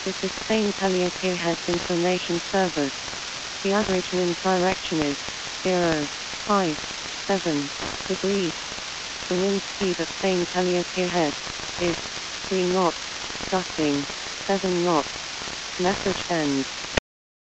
This is Spain Teleopierhead Information Service. The average wind direction is 0.57 degrees. The wind speed at Spain Teleopierhead is 3 knots, gusting 7 knots. Message ends.